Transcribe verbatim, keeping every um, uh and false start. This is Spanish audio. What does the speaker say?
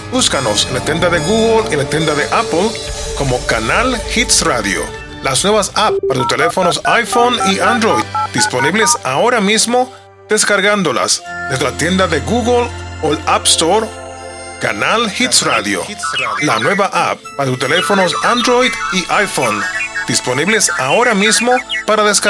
Búscanos en la tienda de Google y en la tienda de Apple como Canal Hits Radio. Las nuevas apps para tus teléfonos iPhone y Android, disponibles ahora mismo descargándolas desde la tienda de Google o el App Store. Canal Hits Radio, la nueva app para tus teléfonos Android y iPhone, disponibles ahora mismo para descargar.